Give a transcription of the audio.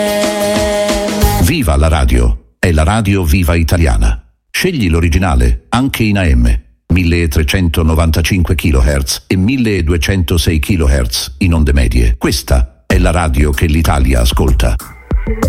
Viva la radio! È la radio viva italiana. Scegli l'originale, anche in AM. 1395 kHz e 1206 kHz in onde medie. Questa è la radio che l'Italia ascolta.